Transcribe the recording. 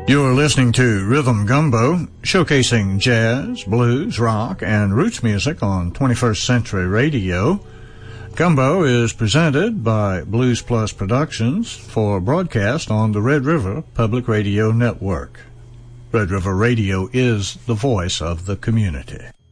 You're listening to Rhythm Gumbo, showcasing jazz, blues, rock, and roots music on 21st Century Radio. Gumbo is presented by Blues Plus Productions for broadcast on the Red River Public Radio Network. Red River Radio is the voice of the community.